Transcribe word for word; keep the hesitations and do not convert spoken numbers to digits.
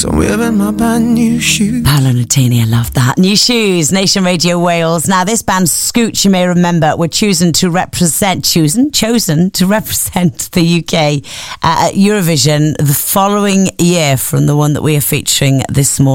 'cause I'm wearing my brand new shoes. Paolo Nutini, I love that. New Shoes, Nation Radio Wales. Now, this band, Scooch, you may remember, were chosen to represent, chosen, chosen to represent the U K uh, at Eurovision the following year from the one that we are featuring this morning.